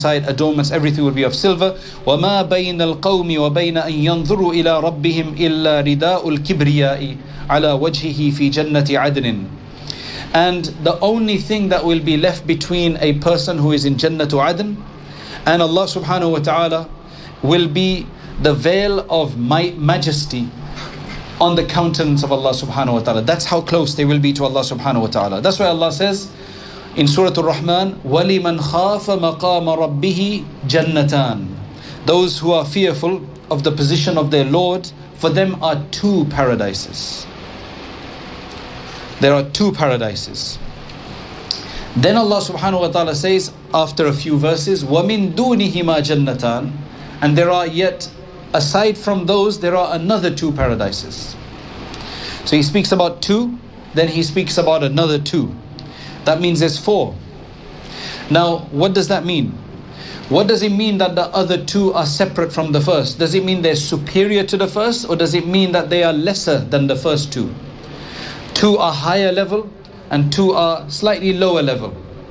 inside, adornments, everything will be of silver. وَمَا بَيْنَ الْقَوْمِ وَبَيْنَ أَن يَنْظُرُوا إِلَى رَبِّهِمْ إِلَّا رِدَاءُ الْكِبْرِيَاءِ عَلَى وَجْهِهِ فِي جَنَّةِ عَدْنٍ. And the only thing that will be left between a person who is in Jannatu Adn and Allah subhanahu wa ta'ala will be the veil of majesty on the countenance of Allah subhanahu wa ta'ala. That's how close they will be to Allah subhanahu wa ta'ala. That's why Allah says in Surah Al-Rahman, وَلِمَنْ خَافَ مَقَامَ رَبِّهِ جَنَّتَانِ. Those who are fearful of the position of their Lord, for them are two paradises. There are two paradises. Then Allah subhanahu wa ta'ala says after a few verses, وَمِن دُونِهِمَا جَنَّتَانِ. And there are yet, aside from those, there are another two paradises. So he speaks about two, then he speaks about another two. That means there's four. Now, what does that mean? What does it mean that the other two are separate from the first? Does it mean they're superior to the first, or does it mean that they are lesser than the first two? Two are higher level and two are slightly lower level.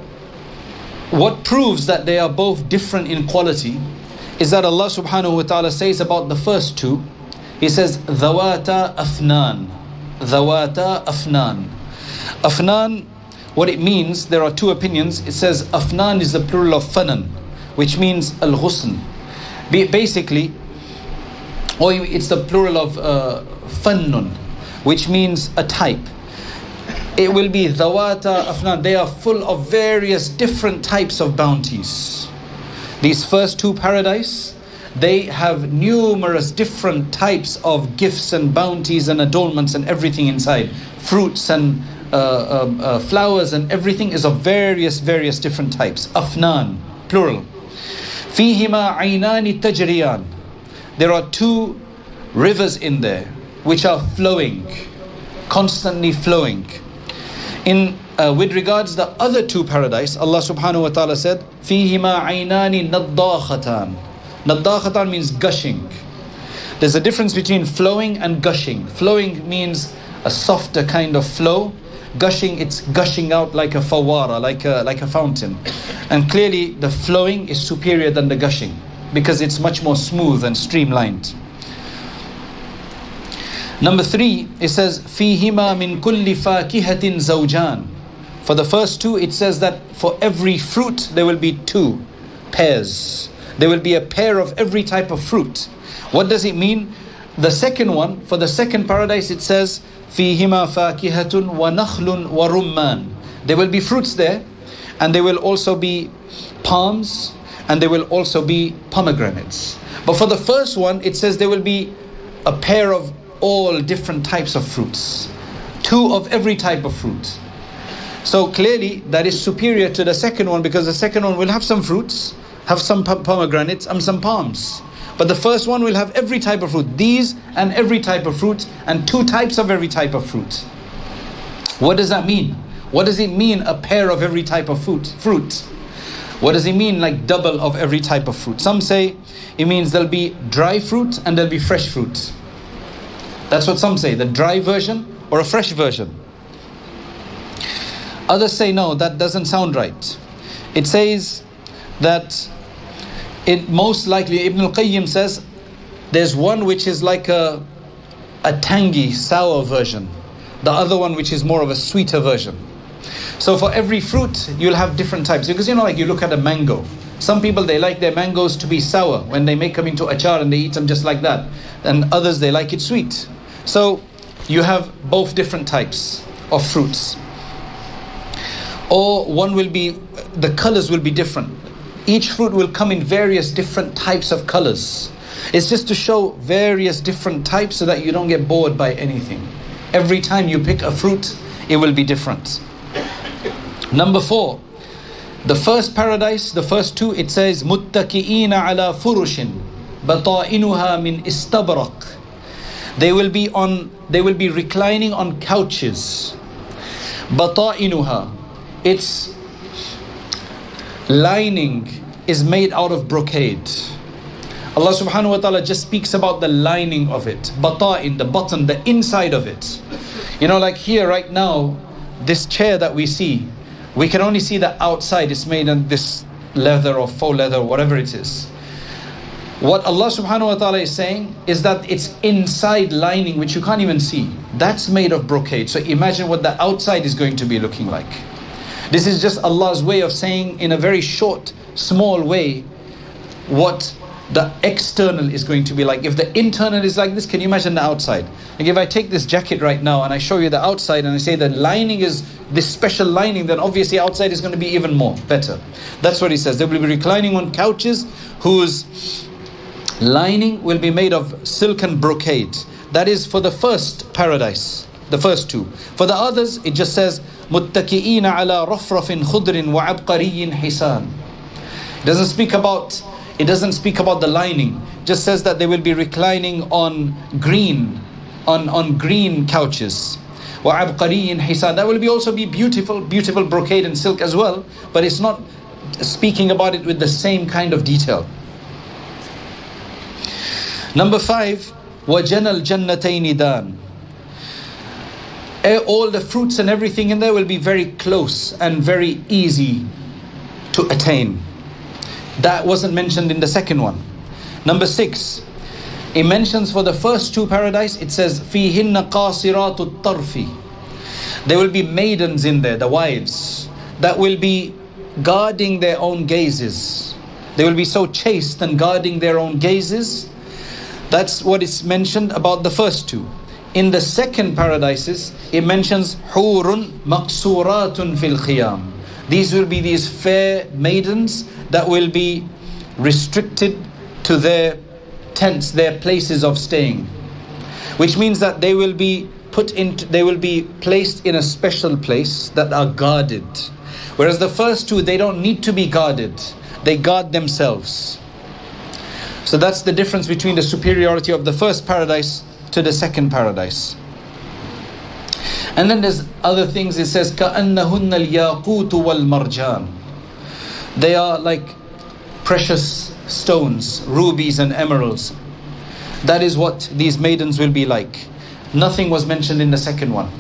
What proves that they are both different in quality is that Allah subhanahu wa ta'ala says about the first two, He says, ذَوَاتَ أَفْنَانِ. ذَوَاتَ أَفْنَانِ. Afnan, what it means, there are two opinions. It says Afnan is the plural of fanan, which means al-ghusn. Basically, or it's the plural of fannun, which means a type. It will be dhawata afnan. They are full of various different types of bounties. These first two paradise, they have numerous different types of gifts and bounties and adornments and everything inside. Fruits and flowers and everything is of various different types. Afnan, plural. Fihima aynani tajriyan. There are two rivers in there which are flowing, constantly flowing. With regards the other two paradise, Allah subhanahu wa ta'ala said, Fihima aynani naddakhatan. Naddakhatan means gushing. There's a difference between flowing and gushing. Flowing means a softer kind of flow. Gushing, it's gushing out like a fawara, like a fountain. And clearly the flowing is superior than the gushing because it's much more smooth and streamlined. Number 3, it says فِيهِمَا مِن كُلِّ فَاكِهَةٍ زَوْجَانِ. For the first two, it says that for every fruit there will be two pairs. There will be a pair of every type of fruit. What does it mean? The second one, for the second paradise, it says فِيهِمَا فَاكِهَةٌ وَنَخْلٌ وَرُمَّانٌ. There will be fruits there, and there will also be palms, and there will also be pomegranates. But for the first one, it says there will be a pair of all different types of fruits. Two of every type of fruit. So clearly that is superior to the second one, because the second one will have some fruits, have some pomegranates and some palms. But the first one will have every type of fruit. These and every type of fruit, and two types of every type of fruit. What does that mean? What does it mean, a pair of every type of fruit? What does it mean, like double of every type of fruit? Some say it means there'll be dry fruit and there'll be fresh fruit. That's what some say, the dry version or a fresh version. Others say no, that doesn't sound right. It says that it most likely, Ibn al-Qayyim says, there's one which is like a tangy, sour version. The other one which is more of a sweeter version. So for every fruit, you'll have different types. Because like you look at a mango. Some people, they like their mangoes to be sour when they make them into achar and they eat them just like that. And others, they like it sweet. So you have both different types of fruits. Or one will be, the colors will be different. Each fruit will come in various different types of colors. It's just to show various different types so that you don't get bored by anything. Every time you pick a fruit, it will be different. Number 4, the first paradise, the first two, it says مُتَّكِئِينَ عَلَى فُرُشٍ بَطَائِنُهَا مِنْ إِسْتَبْرَقٍ. They will be reclining on couches. Bata'inuha, its lining is made out of brocade. Allah subhanahu wa ta'ala just speaks about the lining of it. Bata'in, the bottom, the inside of it. Like here right now, this chair that we see, we can only see the outside. It's made on this leather or faux leather, whatever it is. What Allah subhanahu wa ta'ala is saying is that it's inside lining which you can't even see. That's made of brocade. So imagine what the outside is going to be looking like. This is just Allah's way of saying in a very short, small way what the external is going to be like. If the internal is like this, can you imagine the outside? Like if I take this jacket right now and I show you the outside and I say the lining is this special lining, then obviously outside is going to be even more better. That's what he says. They will be reclining on couches whose lining will be made of silk and brocade. That is for the first paradise, the first two. For the others, it just says مُتَّكِئِينَ عَلَى رَفْرَفٍ خُضْرٍ وَعَبْقَرِيٍّ حِسَانٍ. It doesn't speak about the lining. It just says that they will be reclining on green couches. وَعَبْقَرِيٍّ حِسَانٍ. That will also be beautiful brocade and silk as well, but it's not speaking about it with the same kind of detail. Number 5, وَجَنَى الْجَنَّتَيْنِ دَانٍ. All the fruits and everything in there will be very close and very easy to attain. That wasn't mentioned in the second one. Number 6, it mentions for the first two paradise, it says فِيهِنَّ قَاصِرَاتُ الطَّرْفِ. There will be maidens in there, the wives, that will be guarding their own gazes. They will be so chaste and guarding their own gazes. That's what is mentioned about the first two. In the second paradises, it mentions حُورٌ مَقْصُورَاتٌ فِي الْخِيَامِ. These will be these fair maidens that will be restricted to their tents, their places of staying. Which means that they will be placed in a special place that are guarded. Whereas the first two, they don't need to be guarded. They guard themselves. So that's the difference between the superiority of the first paradise to the second paradise. And then there's other things. It says كَأَنَّهُنَّ الْيَاقُوتُ وَالْمَرْجَانِ. They are like precious stones, rubies and emeralds. That is what these maidens will be like. Nothing was mentioned in the second one.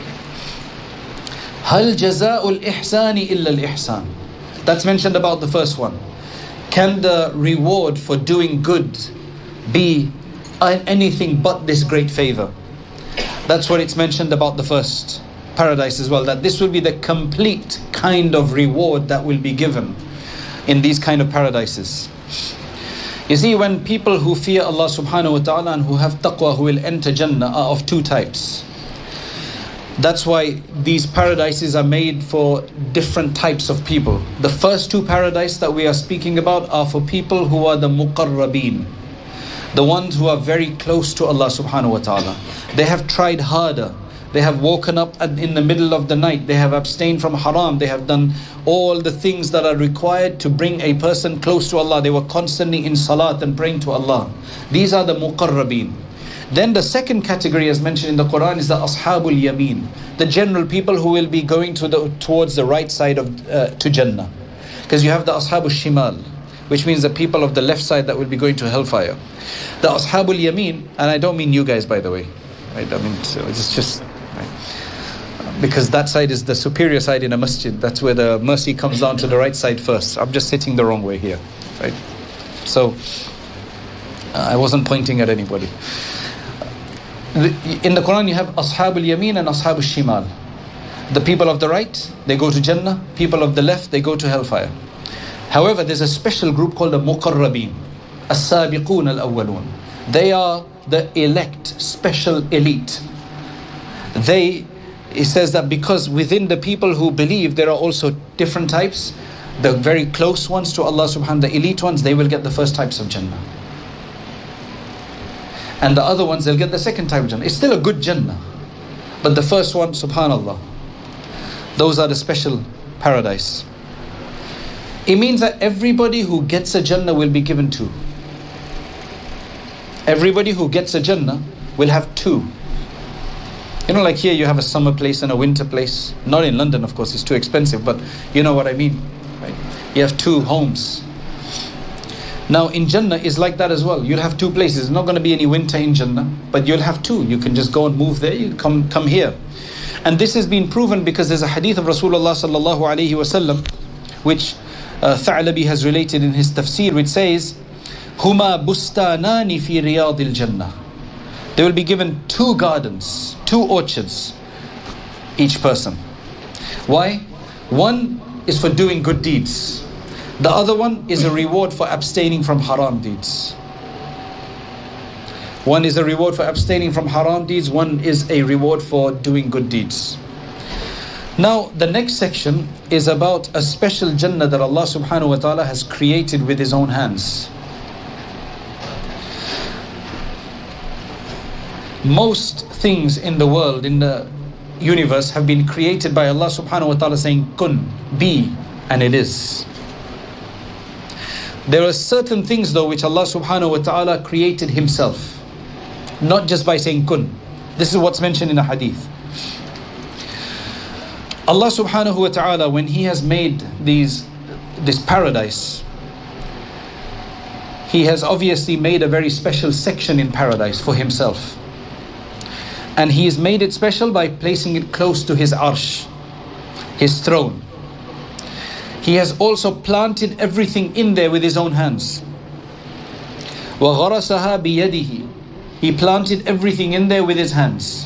هَلْ جَزَاءُ الْإِحْسَانِ إِلَّا الْإِحْسَانِ. That's mentioned about the first one. Can the reward for doing good be anything but this great favor? That's what it's mentioned about the first paradise as well, that this will be the complete kind of reward that will be given in these kind of paradises. You see, when people who fear Allah subhanahu wa ta'ala and who have taqwa, who will enter Jannah, are of two types. That's why these paradises are made for different types of people. The first two paradises that we are speaking about are for people who are the muqarrabeen, the ones who are very close to Allah subhanahu wa ta'ala. They have tried harder. They have woken up in the middle of the night. They have abstained from haram. They have done all the things that are required to bring a person close to Allah. They were constantly in salat and praying to Allah. These are the muqarrabeen. Then the second category, as mentioned in the Quran, is the ashabul yameen, the general people who will be going towards the right side of to Jannah. Because you have the ashabul shimal, which means the people of the left side that will be going to hellfire. The ashabul yameen, and I don't mean you guys, by the way, right? I mean, so it's just right? Because that side is the superior side in a masjid. That's where the mercy comes down to the right side first. I'm just sitting the wrong way here, right? So I wasn't pointing at anybody. In the Quran you have Ashabul Yameen and Ashabul Shimal. The people of the right, they go to Jannah. People of the left, they go to hellfire. However, there's a special group called the Muqarrabeen, As-Sabiqun Al-Awwalun. They are the elect, special elite. It says that because within the people who believe there are also different types. The very close ones to Allah subhanahu wa ta'ala, the elite ones, they will get the first types of Jannah. And the other ones, they'll get the second type of Jannah. It's still a good Jannah. But the first one, subhanallah, those are the special paradise. It means that everybody who gets a Jannah will be given two. Everybody who gets a Jannah will have two. You know, like here you have a summer place and a winter place. Not in London, of course, it's too expensive, but you know what I mean, right? You have two homes. Now in Jannah is like that as well. You'll have two places. There's not going to be any winter in Jannah, but you'll have two. You can just go and move there, you come here. And this has been proven because there's a hadith of Rasulullah sallallahu alaihi wasallam which Tha'labi has related in his tafsir, which says, Huma bustanani fi riyadil jannah. They will be given 2 gardens, 2 orchards, each person. Why? One is for doing good deeds. The other one is a reward for abstaining from haram deeds. One is a reward for abstaining from haram deeds. One is a reward for doing good deeds. Now, the next section is about a special Jannah that Allah subhanahu wa ta'ala has created with His own hands. Most things in the world, in the universe, have been created by Allah subhanahu wa ta'ala saying, Kun, be, and it is. There are certain things though which Allah subhanahu wa ta'ala created Himself, not just by saying Kun. This is what's mentioned in the hadith. Allah subhanahu wa ta'ala, when He has made this paradise, He has obviously made a very special section in paradise for Himself. And He has made it special by placing it close to His arsh, His throne. He has also planted everything in there with His own hands. وَغَرَسَهَا بِيَدِهِ. He planted everything in there with His hands.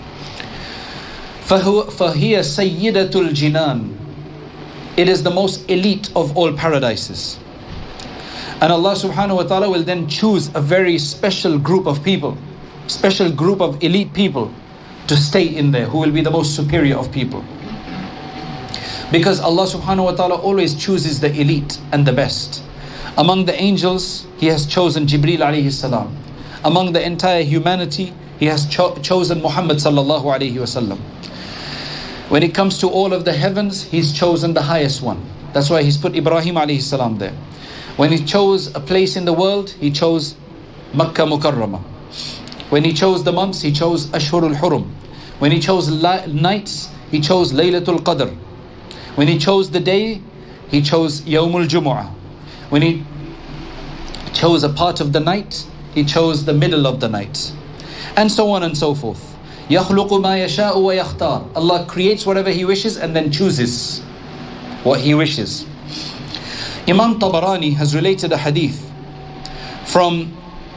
فَهِيَ سَيِّدَةُ الْجِنَانِ. It is the most elite of all paradises. And Allah subhanahu wa ta'ala will then choose a very special group of people, special group of elite people to stay in there, who will be the most superior of people. Because Allah subhanahu wa ta'ala always chooses the elite and the best. Among the angels, He has chosen Jibreel alayhi salam. Among the entire humanity, He has chosen Muhammad sallallahu alayhi wasallam. When it comes to all of the heavens, He's chosen the highest one. That's why He's put Ibrahim alayhi salam there. When He chose a place in the world, He chose Makkah Mukarramah. When He chose the months, He chose Ashhurul Hurum. When He chose nights, He chose Laylatul Qadr. When He chose the day, He chose Yawmul Jumu'ah. When He chose a part of the night, He chose the middle of the night. And so on and so forth. يَخْلُقُ مَا يَشَاءُ وَيَخْتَارُ. Allah creates whatever He wishes and then chooses what He wishes. Imam Tabarani has related a hadith from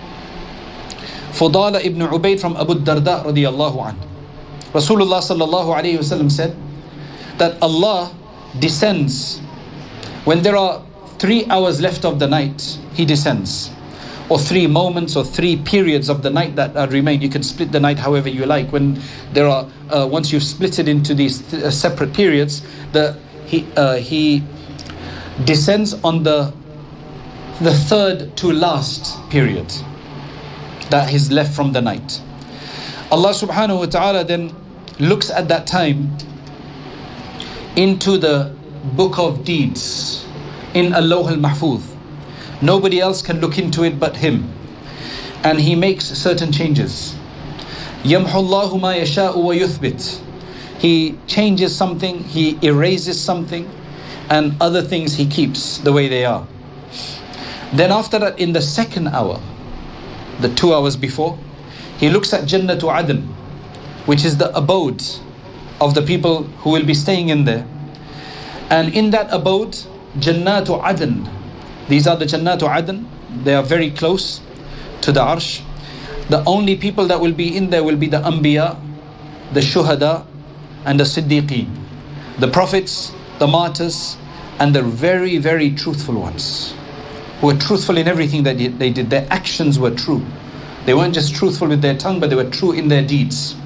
Fudala ibn Ubayd from Abu Darda radiyallahu anhu. Rasulullah sallallahu alayhi wasallam said that Allah descends when there are 3 hours left of the night. He descends, or 3 moments or 3 periods of the night that remain. You can split the night however you like. When there are once you've split it into these separate periods, He descends on the 3rd to last period that is left from the night. Allah subhanahu wa ta'ala then looks at that time into the book of deeds in Al-Lawh al-Mahfuz. Nobody else can look into it but Him. And He makes certain changes. يَمْحُ اللَّهُ مَا يَشَاءُ وَيُثْبِتُ. He changes something, He erases something, and other things He keeps the way they are. Then after that, in the 2nd hour, the 2 hours before, He looks at Jannatu Adn, which is the abode of the people who will be staying in there. And in that abode, Jannatu Adn, these are the Jannatu Adn, they are very close to the Arsh. The only people that will be in there will be the Anbiya, the Shuhada, and the Siddiqeen, the prophets, the martyrs, and the very, very truthful ones, who were truthful in everything that they did. Their actions were true. They weren't just truthful with their tongue, but they were true in their deeds.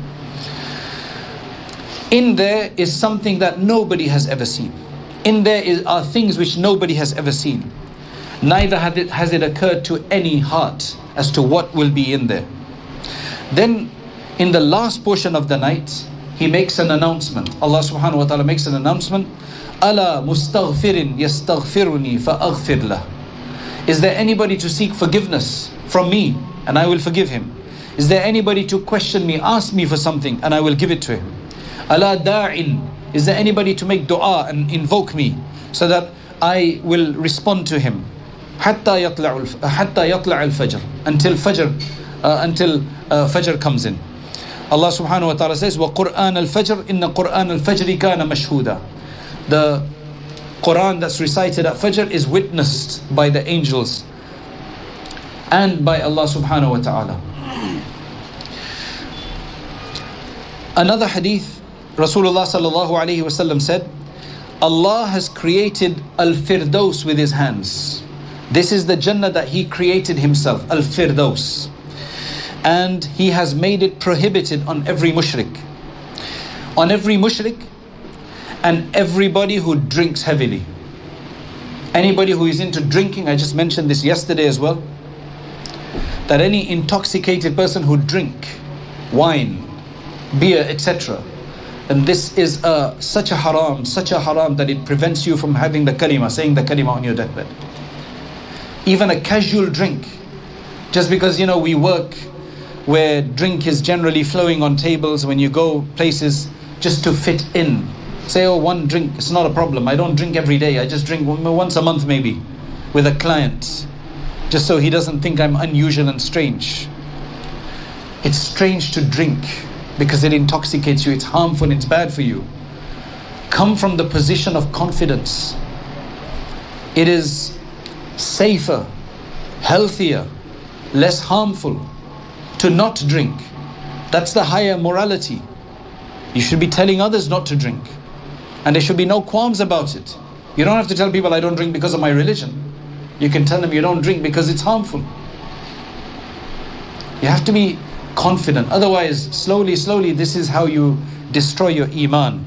In there is something that nobody has ever seen. In there are things which nobody has ever seen. Neither has it occurred to any heart as to what will be in there. Then in the last portion of the night, He makes an announcement. Allah subhanahu wa ta'ala makes an announcement. Ala mustaghfirin yastaghfiruni fa'aghfir lah. Is there anybody to seek forgiveness from me and I will forgive him? Is there anybody to question me, ask me for something and I will give it to him? Ala da'in. Is there anybody to make dua and invoke me so that I will respond to him? Hatta yatla' al-fajr. Until Fajr comes in. Allah subhanahu wa ta'ala says, وَقُرْآنَ الْفَجْرِ إِنَّ قُرْآنَ الْفَجْرِ كَانَ مَشْهُودًا. The Quran that's recited at Fajr is witnessed by the angels and by Allah subhanahu wa ta'ala. Another hadith, Rasulullah sallallahu alayhi wa sallam said, Allah has created Al-Firdaus with His hands. This is the Jannah that He created Himself, Al-Firdaus. And He has made it prohibited on every mushrik. On every mushrik and everybody who drinks heavily. Anybody who is into drinking, I just mentioned this yesterday as well, that any intoxicated person who drink wine, beer, etc., and this is such a haram that it prevents you from having the kalima, saying the kalima on your deathbed. Even a casual drink, just because we work where drink is generally flowing on tables, when you go places just to fit in, say, oh, one drink, it's not a problem, I don't drink every day, I just drink once a month maybe with a client, just so he doesn't think I'm unusual and strange. It's strange to drink because it intoxicates you, it's harmful, it's bad for you. Come from the position of confidence. It is safer, healthier, less harmful to not drink. That's the higher morality. You should be telling others not to drink, and there should be no qualms about it. You don't have to tell people I don't drink because of my religion. You can tell them you don't drink because it's harmful. You have to be confident. Otherwise, slowly, this is how you destroy your iman.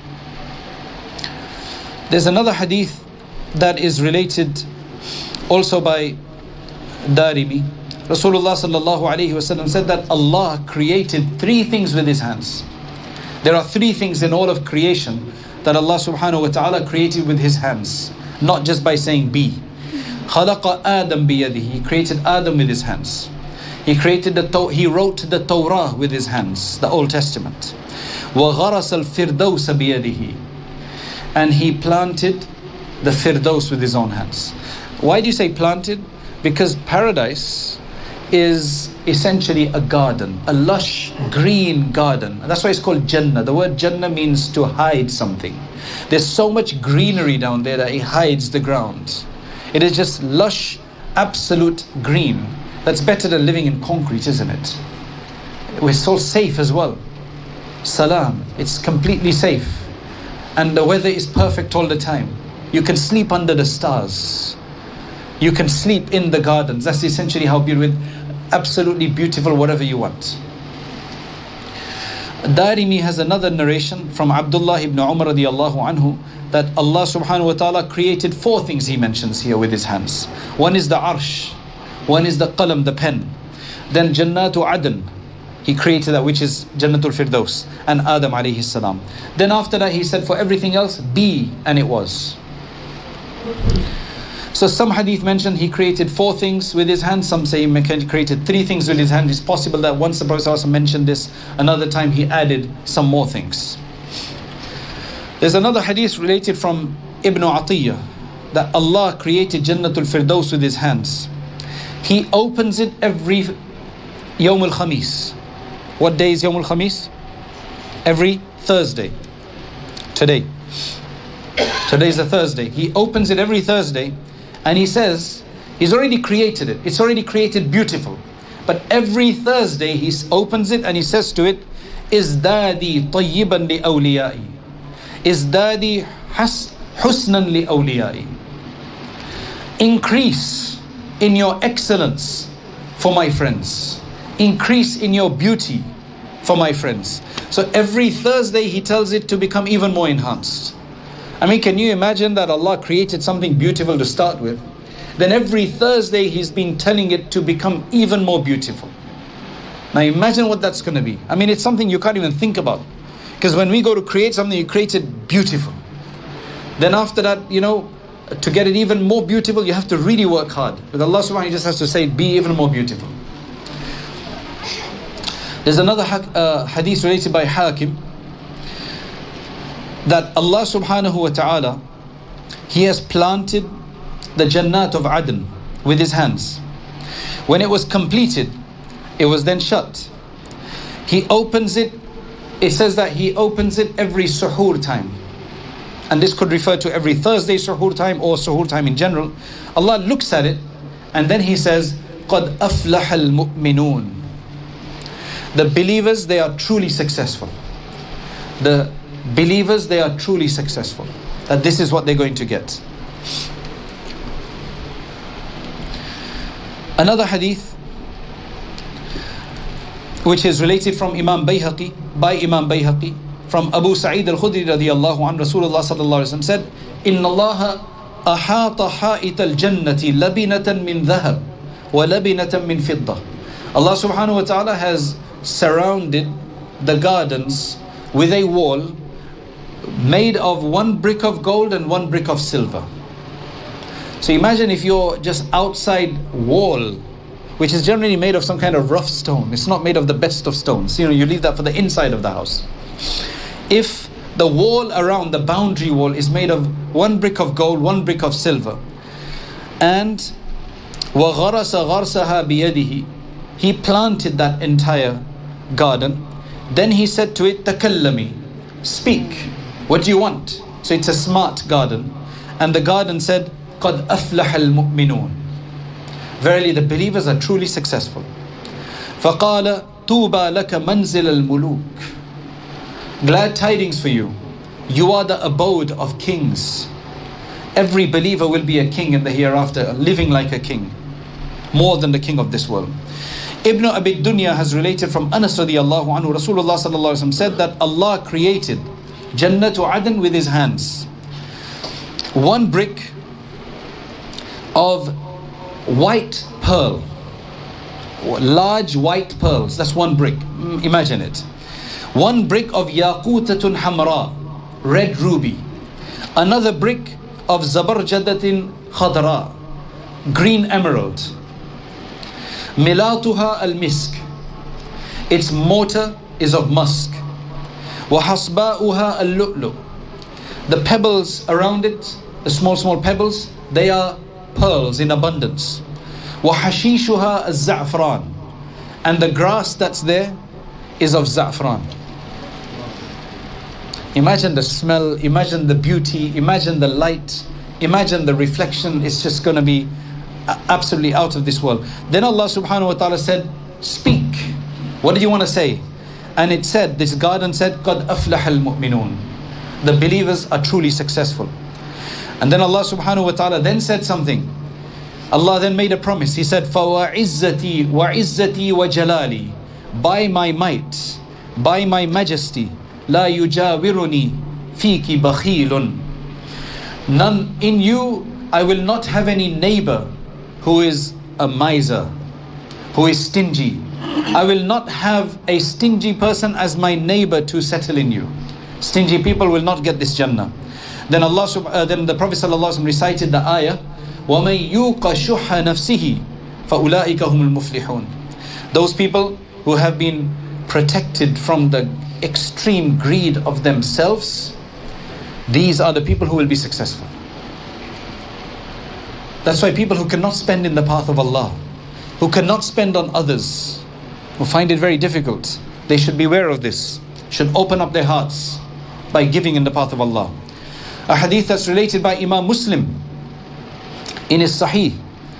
There's another hadith that is related also by Darimi. Rasulullah sallallahu alayhi wasallam said that Allah created 3 things with His hands. There are 3 things in all of creation that Allah subhanahu wa ta'ala created with His hands, not just by saying be. خَلَقَ آدَمْ بِيَدِهِ. He created Adam with His hands. He wrote the Torah with His hands, the Old Testament. وَغَرَسَ الْفِرْدَوْسَ بِيَدِهِ. And He planted the Firdaus with His own hands. Why do you say planted? Because paradise is essentially a garden, a lush green garden. And that's why it's called Jannah. The word Jannah means to hide something. There's so much greenery down there that it hides the ground. It is just lush, absolute green. That's better than living in concrete, isn't it? We're so safe as well. Salam, it's completely safe. And the weather is perfect all the time. You can sleep under the stars. You can sleep in the gardens. That's essentially how beautiful, absolutely beautiful, whatever you want. Darimi has another narration from Abdullah ibn Umar radiallahu anhu that Allah subhanahu wa ta'ala created 4 things He mentions here with His hands. One is the arsh. One is the qalam, the pen. Then Jannatu Adn. He created that, which is Jannatul Firdaus and Adam alayhi salam. Then after that He said for everything else, be, and it was. So some hadith mentioned He created 4 things with His hands. Some say He created 3 things with His hand. It's possible that once the Prophet ﷺ mentioned this, another time He added some more things. There's another hadith related from Ibn Atiyah that Allah created Jannatul Firdaus with His hands. He opens it every Yawm al-Khamis. What day is Yawm al-Khamis? Every Thursday. Today is a Thursday. He opens it every Thursday, and He says He's already created it. It's already created beautiful. But every Thursday He opens it and He says to it, Izdadi tayyiban li awliyai. Izdadi husnan li awliyai. Increase in your excellence for my friends. Increase in your beauty for my friends. So every Thursday He tells it to become even more enhanced. I mean, can you imagine that Allah created something beautiful to start with? Then every Thursday He's been telling it to become even more beautiful. Now imagine what that's going to be. I mean, it's something you can't even think about. Because when we go to create something, you create it beautiful. Then after that, to get it even more beautiful, you have to really work hard. But Allah subhanahu wa ta'ala just has to say, be even more beautiful. There's another hadith related by Hakim that Allah subhanahu wa ta'ala, He has planted the Jannat of Adn with His hands. When it was completed, it was then shut. He opens it. It says that He opens it every suhoor time. and this could refer to every Thursday suhoor time or suhoor time in general, Allah looks at it and then He says, قَدْ أَفْلَحَ الْمُؤْمِنُونَ. The believers, they are truly successful. The believers, they are truly successful. That this is what they're going to get. Another hadith, which is related from Imam Bayhaqi, by Imam Bayhaqi, from Abu Sa'id al-Khudri radiyallahu anhu, Rasulullah sallallahu alaihi wasallam said, إِنَّ اللَّهَ أَحَاطَ حَائِطَ الْجَنَّةِ لَبِنَةً مِّن ذَهَبٍ وَلَبِنَةً مِّن فِضَّةٍ. Allah subhanahu wa ta'ala has surrounded the gardens with a wall made of one brick of gold and one brick of silver. So imagine if you're just outside wall, which is generally made of some kind of rough stone. It's not made of the best of stones. You leave that for the inside of the house. If the wall around, the boundary wall, is made of one brick of gold, one brick of silver, and وَغَرَسَ غَرْسَهَا بِيَدِهِ, He planted that entire garden, then He said to it, تَكَلَّمِي, speak, what do you want? So it's a smart garden. And the garden said, قَدْ أَفْلَحَ الْمُؤْمِنُونَ. Verily the believers are truly successful. فَقَالَ طُوبَى لَكَ مَنْزِلَ الْمُلُوكِ. Glad tidings for you. You are the abode of kings. Every believer will be a king in the hereafter, living like a king, more than the king of this world. Ibn Abi Dunya has related from Anas radiyallahu anhu, Rasulullah sallallahu alaihi wasallam said that Allah created Jannatu Adan with His hands. One brick of white pearl, large white pearls, that's one brick, imagine it. One brick of yaqutatun hamra, red ruby. Another brick of zabarjadatin khadra, green emerald. Milatuha al-misk, its mortar is of musk. Wa hasba'uha al-lu'lu, the pebbles around it, the small pebbles, they are pearls in abundance. Wa hashishuha al-za'fran, and the grass that's there is of za'fran. Imagine the smell, imagine the beauty, imagine the light, imagine the reflection. It's just going to be absolutely out of this world. Then Allah subhanahu wa ta'ala said, speak, what do you want to say? And it said, this garden said, قَدْ أَفْلَحَ الْمُؤْمِنُونَ. The believers are truly successful. And then Allah subhanahu wa ta'ala then said something. Allah then made a promise. He said, فَوَعِزَّتِي وَعِزَّتِي وَجَلَالِي, by my might, by my majesty, لَا يُجَاوِرُنِي فِيكِ بَخِيلٌ. None in you, I will not have any neighbor who is a miser, who is stingy. I will not have a stingy person as my neighbor to settle in you. Stingy people will not get this Jannah. Then then the Prophet ﷺ recited the ayah, وَمَنْ يُوقَ شُحَّ نَفْسِهِ فَأُولَٰئِكَ هُمُ الْمُفْلِحُونَ. Those people who have been protected from the extreme greed of themselves, these are the people who will be successful. That's why people who cannot spend in the path of Allah, who cannot spend on others, who find it very difficult, they should be aware of this, should open up their hearts by giving in the path of Allah. A hadith that's related by Imam Muslim in his Sahih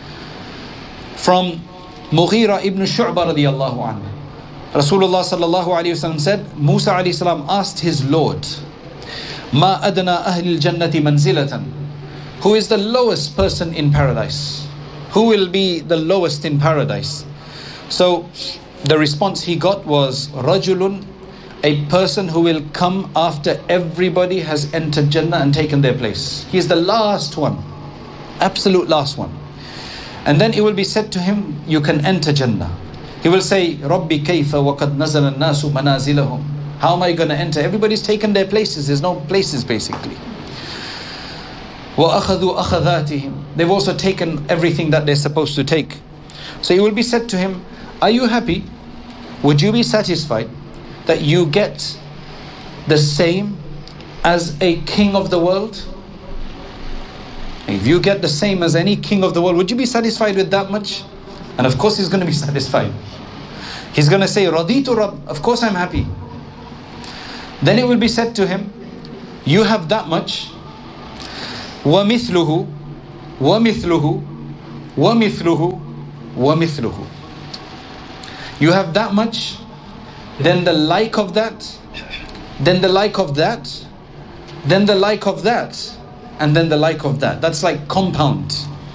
from Mughira ibn Shu'bah radiyallahu anhu. Rasulullah sallallahu alayhi wa sallam said, Musa alayhi salam asked his Lord, Ma adna ahli al-jannati manzilatan, who is the lowest person in paradise? Who will be the lowest in paradise? So the response he got was, Rajulun, a person who will come after everybody has entered Jannah and taken their place. He is the last one, absolute last one. And then it will be said to him, you can enter Jannah. He will say, Rabbi kayfa wa qad nazala an-nasu manazilahum. How am I going to enter? Everybody's taken their places. There's no places basically. وَأَخَذُوا أَخَذَاتِهِمْ. They've also taken everything that they're supposed to take. So it will be said to him, are you happy? Would you be satisfied that you get the same as a king of the world? If you get the same as any king of the world, would you be satisfied with that much? And of course he's going to be satisfied. He's going to say, Raditu Rabb, of course I'm happy. Then it will be said to him, you have that much, وَمِثْلُهُ وَمِثْلُهُ وَمِثْلُهُ وَمِثْلُهُ. You have that much, then the like of that, then the like of that, then the like of that, and then the like of that. That's like compound.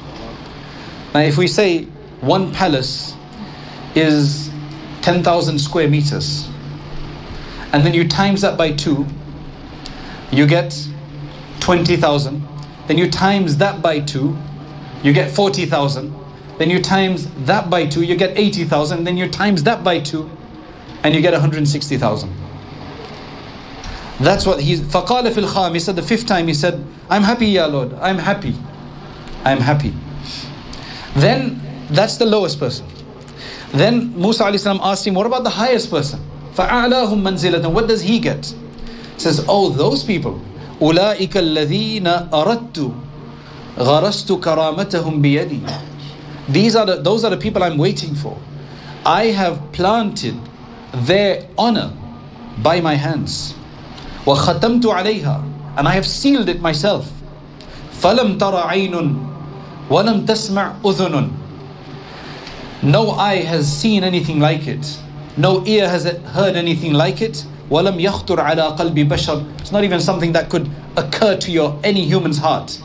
Now if we say one palace is 10,000 square meters, and then you times that by 2, you get 20,000. Then you times that by 2, you get 40,000. Then you times that by 2, you get 80,000. Then you times that by 2, and you get 160,000. That's what he فَقَالَ فِي الْخَامِسَةِ, the 5th time he said, I'm happy, Ya Lord, I'm happy. I'm happy. Then that's the lowest person. Then Musa alayhi salam asked him, what about the highest person? فَأَعْلَاهُمْ مَنْزِلَةً. What does he get? He says, oh, those people. أُولَٰئِكَ الَّذِينَ أَرَدْتُ غَرَسْتُ كَرَامَتَهُمْ بِيَدِي. Those are the people I'm waiting for. I have planted their honor by my hands. وَخَتَمْتُ عَلَيْهَا, and I have sealed it myself. فَلَمْ تَرَ عَيْنٌ وَلَمْ تَسْمَعْ أُذُنٌ. No eye has seen anything like it. No ear has heard anything like it. وَلَمْ يَخْطُرْ عَلَىٰ قَلْبِ بَشَرٍ. It's not even something that could occur to any human's heart.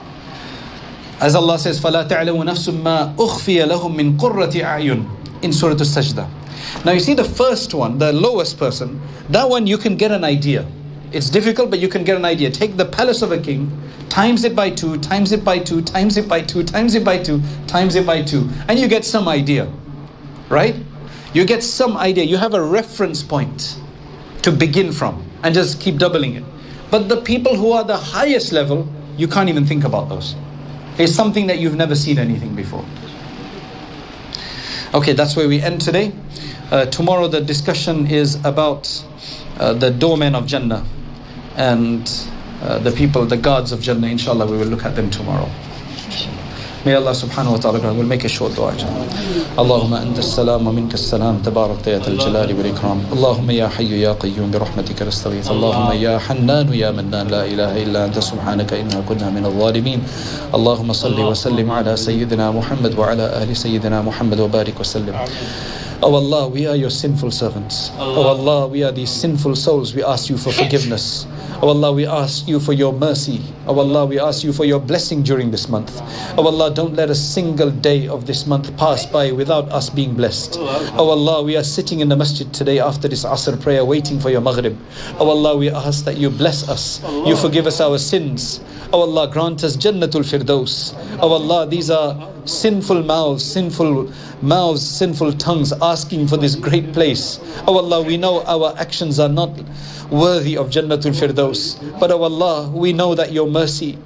As Allah says, فَلَا تَعْلَمُ نَفْسٌ مَا أُخْفِيَ لَهُم مِّن قُرَّةِ أَعْيُنٍ in Surah Al-Sajdah. Now you see the first one, the lowest person, that one you can get an idea. It's difficult, but you can get an idea. Take the palace of a king, times it by 2, times it by 2, times it by 2, times it by 2, times it by 2, and you get some idea, right? You get some idea. You have a reference point to begin from, and just keep doubling it. But the people who are the highest level, you can't even think about those. It's something that you've never seen anything before. Okay, that's where we end today. Tomorrow the discussion is about the doormen of Jannah and the people, the guards of Jannah. Inshallah, we will look at them tomorrow. May Allah subhanahu wa ta'ala, we'll make a short dua. Allahumma anta as-salam wa minka as-salam, tabarakta ya al-jalali wal ikram. Allahumma ya hayyu ya qayyum bi rahmatika nastaghith. Allahumma ya hannan ya mannan, la ilaha illa anta subhanaka inna kunna min al-zalimin. Allahumma salli wa sallim ala sayyidina Muhammad wa ala ahli sayyidina Muhammad wa barik wa sallim. Oh Allah, we are your sinful servants. Oh Allah, we are these sinful souls. We ask you for forgiveness. Oh Allah, we ask you for your mercy. Oh Allah, we ask you for your blessing during this month. Oh Allah, don't let a single day of this month pass by without us being blessed. Oh Allah, we are sitting in the masjid today after this Asr prayer waiting for your Maghrib. Oh Allah, we ask that you bless us. You forgive us our sins. Oh Allah, grant us Jannatul Firdaus. Oh Allah, these are sinful mouths, sinful tongues asking for this great place. Oh Allah, we know our actions are not worthy of Jannatul Firdaus, but oh Allah, we know that your mercy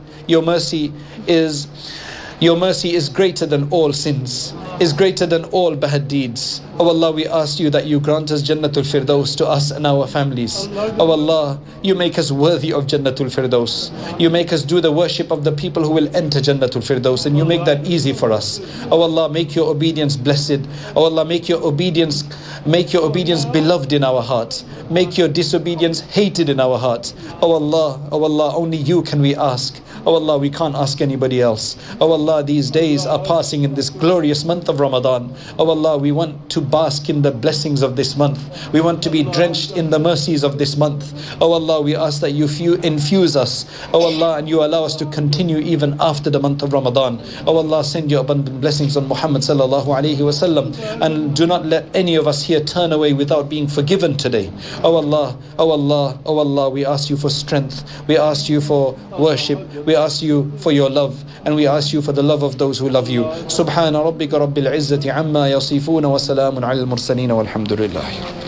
is greater than all sins, is greater than all bad deeds. Oh Allah, we ask you that you grant us Jannatul Firdaus to us and our families. Oh Allah, you make us worthy of Jannatul Firdaus. You make us do the worship of the people who will enter Jannatul Firdaus, and you make that easy for us. Oh Allah, make your obedience blessed. Oh Allah, make your obedience beloved in our hearts. Make your disobedience hated in our hearts. Oh Allah, only you can we ask. Oh Allah, we can't ask anybody else. Oh Allah, these days are passing in this glorious month of Ramadan. Oh Allah, we want to bask in the blessings of this month. We want to be drenched in the mercies of this month. Oh Allah, we ask that you infuse us. Oh Allah, and you allow us to continue even after the month of Ramadan. Oh Allah, send your abundant blessings on Muhammad sallallahu alaihi wasallam, and do not let any of us here turn away without being forgiven today. Oh Allah, oh Allah, oh Allah, we ask you for strength. We ask you for worship. We ask you for your love, and we ask you for the love of those who love you. Subhana rabbika rabbil izzati amma yasifuna wa salamun ala al-mursaleen walhamdulillah.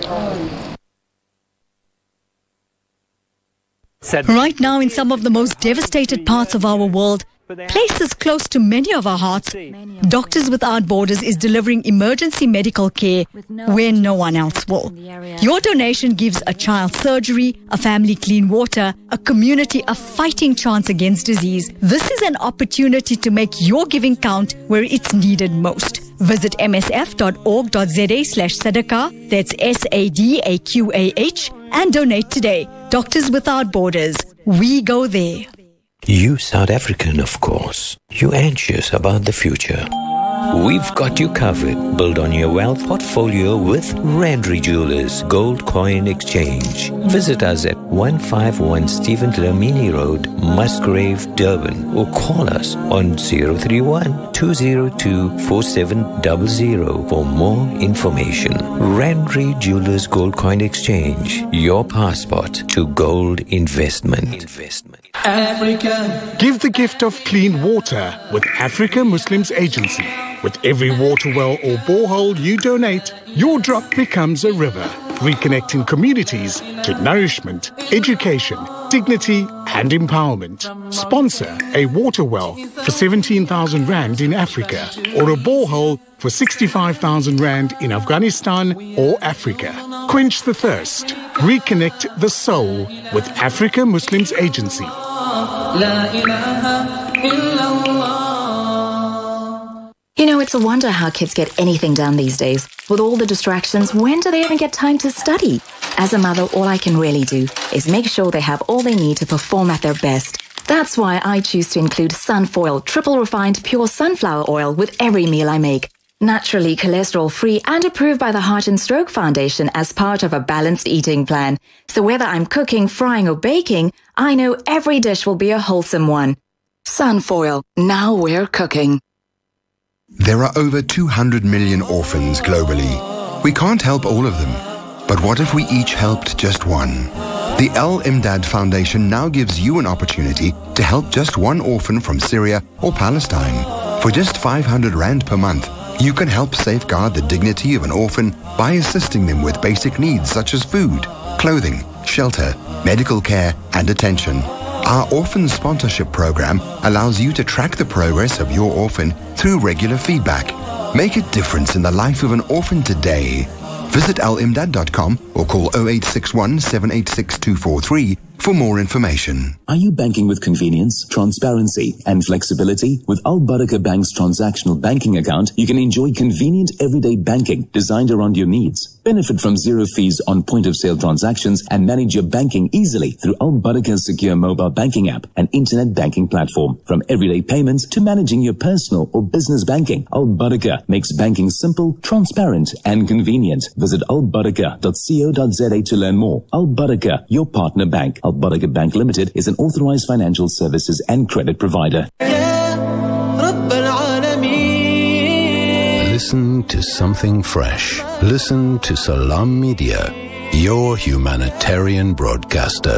Right now, in some of the most devastated parts of our world, places close to many of our hearts, Doctors Without Borders is delivering emergency medical care where no one else will. Your donation gives a child surgery, a family clean water, a community a fighting chance against disease. This is an opportunity to make your giving count where it's needed most. Visit msf.org.za/sadaqah, that's SADAQAH, and donate today. Doctors Without Borders, we go there. You South African, of course. You anxious about the future. We've got you covered. Build on your wealth portfolio with Randry Jewelers Gold Coin Exchange. Visit us at 151 Stephen Dlamini Road, Musgrave, Durban, or call us on 031-202-4700 for more information. Randry Jewelers Gold Coin Exchange, your passport to gold investment. Africa. Give the gift of clean water with Africa Muslims Agency. With every water well or borehole you donate, your drop becomes a river, reconnecting communities to nourishment, education, dignity and empowerment. Sponsor a water well for 17,000 Rand in Africa or a borehole for 65,000 Rand in Afghanistan or Africa. Quench the thirst. Reconnect the soul with Africa Muslims Agency. You know, it's a wonder how kids get anything done these days. With all the distractions, when do they even get time to study? As a mother, all I can really do is make sure they have all they need to perform at their best. That's why I choose to include Sunfoil, triple refined pure sunflower oil with every meal I make. Naturally cholesterol-free and approved by the Heart and Stroke Foundation as part of a balanced eating plan. So whether I'm cooking, frying or baking, I know every dish will be a wholesome one. Sunfoil, now we're cooking. There are over 200 million orphans globally. We can't help all of them. But what if we each helped just one? The Al Imdad Foundation now gives you an opportunity to help just one orphan from Syria or Palestine. For just 500 Rand per month, you can help safeguard the dignity of an orphan by assisting them with basic needs such as food, clothing, shelter, medical care, and attention. Our orphan sponsorship program allows you to track the progress of your orphan through regular feedback. Make a difference in the life of an orphan today. Visit alimdad.com or call 0861 786 243 for more information. Are you banking with convenience, transparency, and flexibility? With Al Barakah Bank's transactional banking account, you can enjoy convenient everyday banking designed around your needs. Benefit from zero fees on point-of-sale transactions and manage your banking easily through Al Barakah's secure mobile banking app and internet banking platform. From everyday payments to managing your personal or business banking, Al Barakah makes banking simple, transparent, and convenient. Visit albarakah.co.za to learn more. Al Barakah, your partner bank. Al Barakah Bank Limited is an authorized financial services and credit provider. Listen to something fresh. Listen to Salam Media, your humanitarian broadcaster.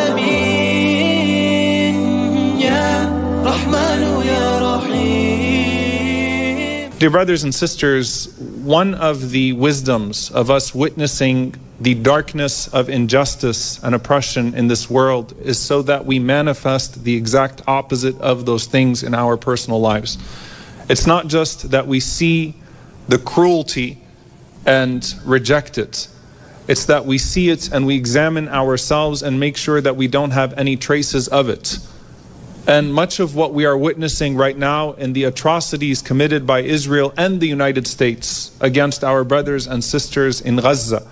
Dear brothers and sisters, one of the wisdoms of us witnessing the darkness of injustice and oppression in this world is so that we manifest the exact opposite of those things in our personal lives. It's not just that we see the cruelty and reject it. It's that we see it and we examine ourselves and make sure that we don't have any traces of it. And much of what we are witnessing right now in the atrocities committed by Israel and the United States against our brothers and sisters in Gaza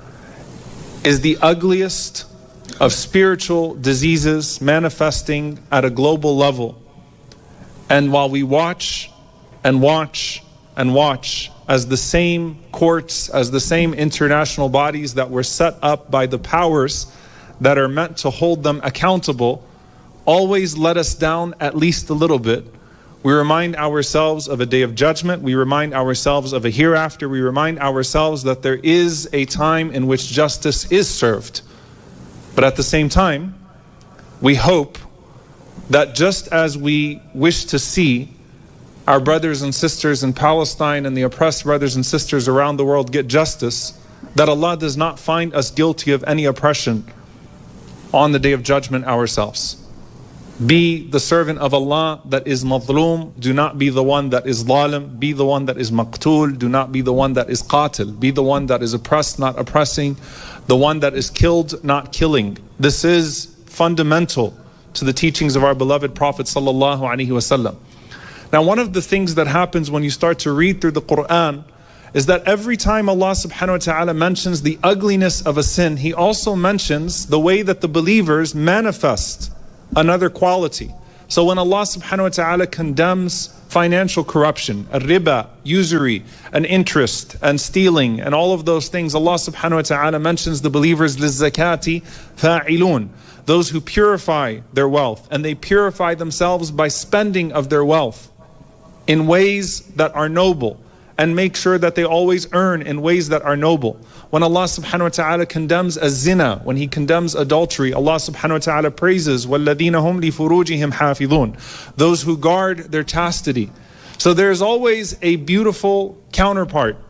is the ugliest of spiritual diseases manifesting at a global level. And while we watch and watch and watch as the same courts, as the same international bodies that were set up by the powers that are meant to hold them accountable always let us down at least a little bit, we remind ourselves of a day of judgment, we remind ourselves of a hereafter, we remind ourselves that there is a time in which justice is served. But at the same time, we hope that just as we wish to see our brothers and sisters in Palestine and the oppressed brothers and sisters around the world get justice, that Allah does not find us guilty of any oppression on the day of judgment ourselves. Be the servant of Allah that is mazloom, do not be the one that is zalim, be the one that is maqtul, do not be the one that is qatil, be the one that is oppressed, not oppressing, the one that is killed, not killing. This is fundamental to the teachings of our beloved Prophet sallallahu alaihi wasallam. Now, one of the things that happens when you start to read through the Quran is that every time Allah subhanahu wa ta'ala mentions the ugliness of a sin, He also mentions the way that the believers manifest another quality. So when Allah subhanahu wa ta'ala condemns financial corruption, riba, usury, and interest, and stealing, and all of those things, Allah subhanahu wa ta'ala mentions the believers, لِلزَّكَاةِ فَاعِلُونَ, those who purify their wealth, and they purify themselves by spending of their wealth in ways that are noble, and make sure that they always earn in ways that are noble. When Allah subhanahu wa ta'ala condemns az-zina, when He condemns adultery, Allah subhanahu wa ta'ala praises وَالَّذِينَ هُمْ لِفُرُوجِهِمْ حَافِظُونَ, those who guard their chastity. So there's always a beautiful counterpart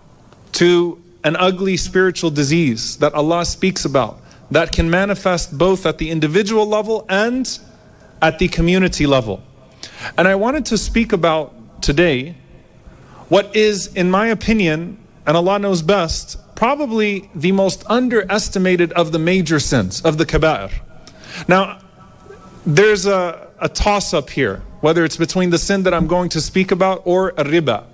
to an ugly spiritual disease that Allah speaks about, that can manifest both at the individual level and at the community level. And I wanted to speak about today what is, in my opinion, and Allah knows best, probably the most underestimated of the major sins, of the kaba'ir. Now, there's a toss-up here, whether it's between the sin that I'm going to speak about or a riba,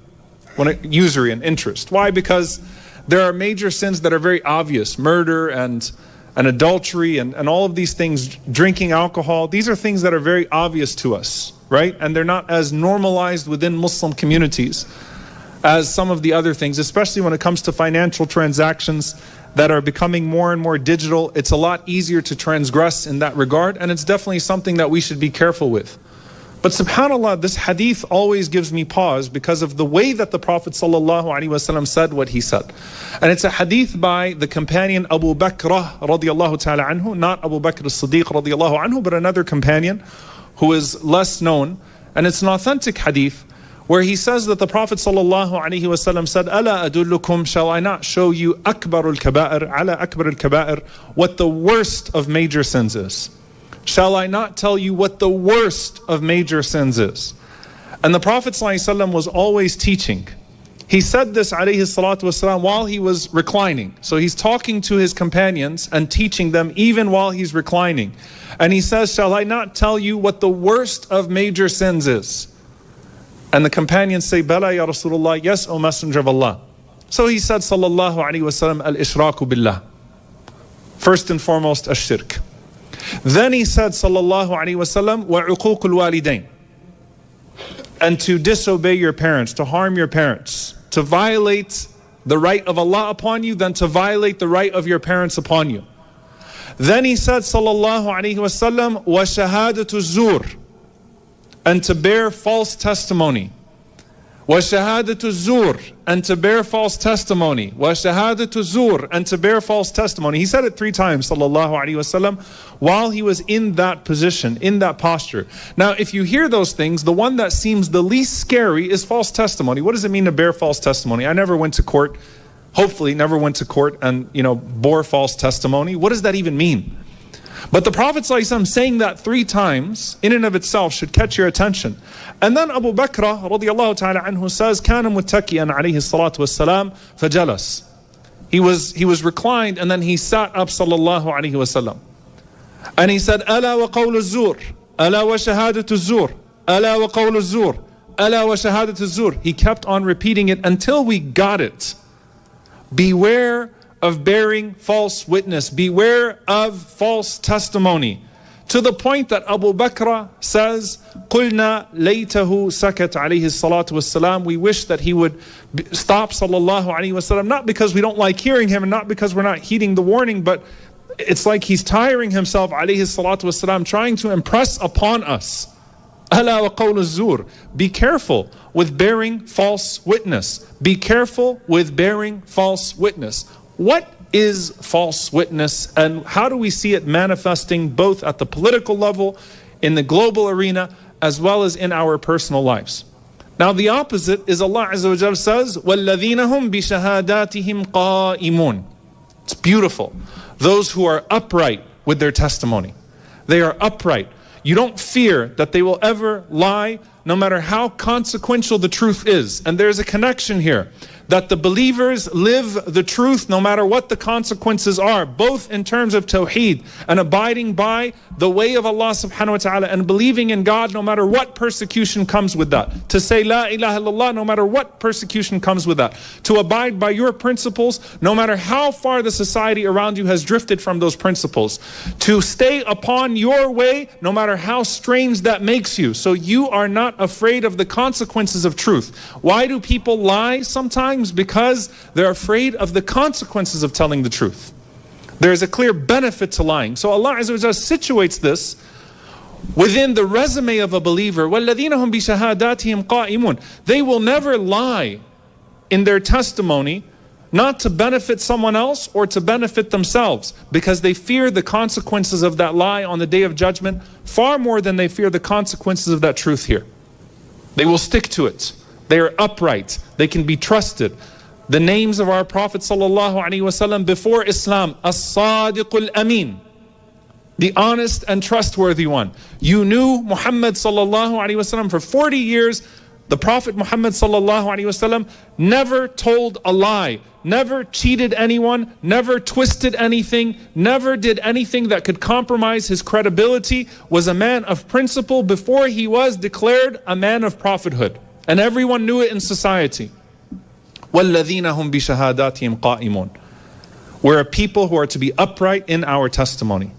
usury and interest. Why? Because there are major sins that are very obvious, murder and adultery and all of these things, drinking alcohol. These are things that are very obvious to us, right? And they're not as normalized within Muslim communities as some of the other things, especially when it comes to financial transactions that are becoming more and more digital. It's a lot easier to transgress in that regard, and it's definitely something that we should be careful with. But subhanAllah, this hadith always gives me pause because of the way that the Prophet ﷺ said what he said. And it's a hadith by the companion Abu Bakr radiallahu ta'ala anhu, not Abu Bakr as-Siddiq radiallahu anhu, but another companion who is less known. And it's an authentic hadith where he says that the Prophet ﷺ said, "Ala adullukum, shall I not show you akbarul kaba'ir, ala akbarul kaba'ir, what the worst of major sins is? Shall I not tell you what the worst of major sins is?" And the Prophet ﷺ was always teaching. He said this alayhi salatu wasalam while he was reclining. So he's talking to his companions and teaching them even while he's reclining. And he says, "Shall I not tell you what the worst of major sins is?" And the companions say, "Bala ya Rasulullah, yes, O Messenger of Allah." So he said, sallallahu alayhi wa sallam, al-ishraku billah. First and foremost, ash-shirk. Then he said, sallallahu alayhi wa sallam, wa uququl walidain. And to disobey your parents, to harm your parents, to violate the right of Allah upon you, then to violate the right of your parents upon you. Then he said, sallallahu alayhi wa sallam, wa shahadatu zur. And to bear false testimony. Wa shahadatu zur, and to bear false testimony. Wa shahadatu zur, and to bear false testimony. He said it 3 times, sallallahu alaihi wasallam, while he was in that position, in that posture. Now, if you hear those things, the one that seems the least scary is false testimony. What does it mean to bear false testimony? I never went to court, hopefully never went to court and, bore false testimony. What does that even mean? But the Prophet ﷺ saying that 3 times in and of itself should catch your attention. And then Abu Bakr radiallahu ta'ala anhu says, كَانَ مُتَّكِيًا عَلَيْهِ الصَّلَاةُ وَالسَّلَامُ فَجَلَسَ. He was reclined and then he sat up sallallahu alayhi wa sallam. And he said, أَلَا وَقَوْلُ الزُّورِ أَلَا وَشَهَادَةُ الزُّورِ أَلَا وَقَوْلُ الزُّورِ أَلَا وَشَهَادَةُ الزُّورِ. He kept on repeating it until we got it. Beware of bearing false witness. Beware of false testimony. To the point that Abu Bakr says, قُلْنَا لَيْتَهُ سَكَتْ عَلَيْهِ الصَّلَاةُ وَالسَّلَامُ. We wish that he would stop sallallahu alayhi wa sallam, not because we don't like hearing him and not because we're not heeding the warning, but it's like he's tiring himself alayhi salatu wasalam, trying to impress upon us. أَلَا وَقَوْلُ الزُّورِ. Be careful with bearing false witness. Be careful with bearing false witness. What is false witness, and how do we see it manifesting both at the political level, in the global arena, as well as in our personal lives? Now the opposite is Allah Azza wa Jalla says, وَالَّذِينَ هُمْ بِشَهَادَاتِهِمْ قَائِمُونَ. It's beautiful. Those who are upright with their testimony. They are upright. You don't fear that they will ever lie, no matter how consequential the truth is. And there's a connection here. that the believers live the truth no matter what the consequences are, both in terms of tawheed and abiding by the way of Allah subhanahu wa ta'ala and believing in God no matter what persecution comes with that. To say La ilaha illallah no matter what persecution comes with that. To abide by your principles no matter how far the society around you has drifted from those principles. To stay upon your way no matter how strange that makes you. So you are not afraid of the consequences of truth. Why do people lie sometimes? Because they're afraid of the consequences of telling the truth. There's a clear benefit to lying. So Allah Azza wa Jalla situates this within the resume of a believer. وَالَّذِينَ هُمْ بِشَهَادَاتِهِمْ قَائِمُونَ. They will never lie in their testimony, not to benefit someone else or to benefit themselves, because they fear the consequences of that lie on the Day of Judgment far more than they fear the consequences of that truth here. They will stick to it. They are upright. They can be trusted. The names of our Prophet ﷺ before Islam, As-Sadiqul Amin, the honest and trustworthy one. You knew Muhammad ﷺ for 40 years. The Prophet Muhammad ﷺ never told a lie, never cheated anyone, never twisted anything, never did anything that could compromise his credibility, was a man of principle before he was declared a man of prophethood. And everyone knew it in society. وَالَّذِينَ هُمْ بِشَهَادَاتِهِمْ قَائِمُونَ. We're a people who are to be upright in our testimony.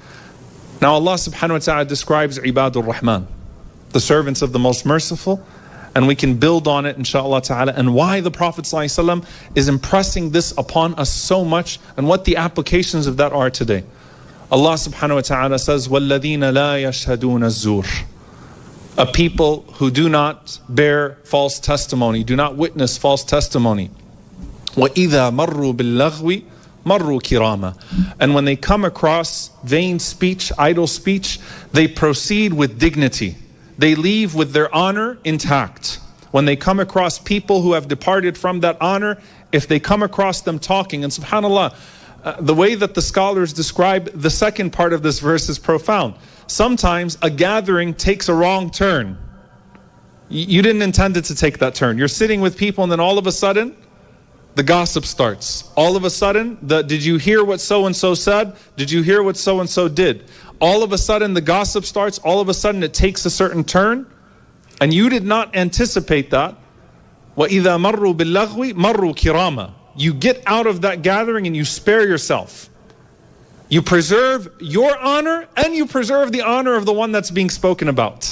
Now Allah subhanahu wa ta'ala describes Ibadur Rahman, the servants of the Most Merciful, and we can build on it inshaAllah ta'ala, and why the Prophet ﷺ is impressing this upon us so much, and what the applications of that are today. Allah subhanahu wa ta'ala says, وَالَّذِينَ لَا يَشْهَدُونَ الزُّورِ. A people who do not bear false testimony, do not witness false testimony. وَإِذَا مَرُّوا بِاللَّغْوِ مَرُّوا كِرَامًا. And when they come across vain speech, idle speech, they proceed with dignity. They leave with their honor intact. When they come across people who have departed from that honor, if they come across them talking, and subhanAllah, the way that the scholars describe the second part of this verse is profound. Sometimes a gathering takes a wrong turn. You didn't intend it to take that turn. You're sitting with people and then all of a sudden, the gossip starts. All of a sudden, did you hear what so-and-so said? Did you hear what so-and-so did? All of a sudden, the gossip starts. All of a sudden, it takes a certain turn. And you did not anticipate that. وَإِذَا مَرُّوا بِاللَّغْوِ مَرُّوا كِرَامًا. You get out of that gathering and you spare yourself. You preserve your honor and you preserve the honor of the one that's being spoken about.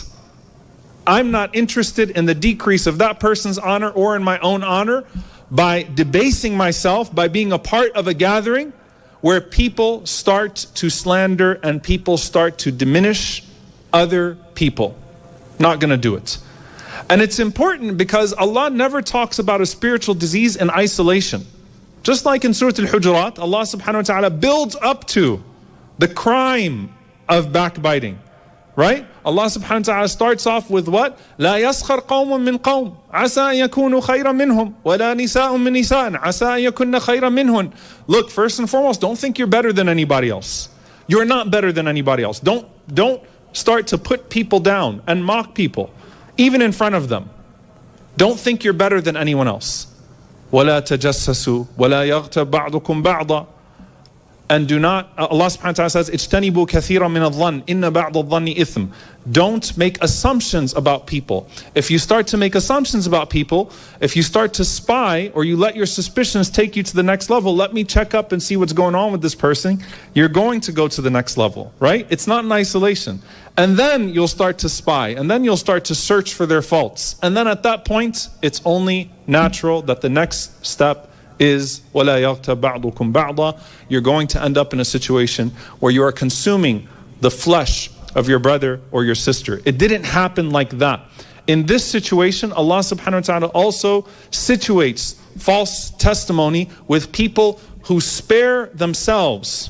I'm not interested in the decrease of that person's honor or in my own honor by debasing myself, by being a part of a gathering where people start to slander and people start to diminish other people. Not going to do it. And it's important because Allah never talks about a spiritual disease in isolation. Just like in Surah Al-Hujurat, Allah subhanahu wa ta'ala builds up to the crime of backbiting. Right? Allah subhanahu wa ta'ala starts off with what? لا يسخر قوم من قوم عسى أن يكونوا خيرا منهم ولا نساء من نساء عسى أن يكون خيرا منهن. Look, first and foremost, don't think you're better than anybody else. You're not better than anybody else. Don't start to put people down and mock people, even in front of them. Don't think you're better than anyone else. وَلَا تَجَسَّسُوا وَلَا يَغْتَبْ بَعْضُكُمْ بَعْضًا. And do not, Allah subhanahu wa ta'ala says, اجتنبوا كثيرا من الظن إن بعض الظن إثم. Don't make assumptions about people. If you start to make assumptions about people, if you start to spy or you let your suspicions take you to the next level, let me check up and see what's going on with this person, you're going to go to the next level, right? It's not in isolation. And then you'll start to spy, and then you'll start to search for their faults. And then at that point, it's only natural that the next step is وَلَا يَغْتَبْ بَعْضُكُمْ بَعْضًا. You're going to end up in a situation where you are consuming the flesh of your brother or your sister. It didn't happen like that. In this situation, Allah subhanahu wa ta'ala also situates false testimony with people who spare themselves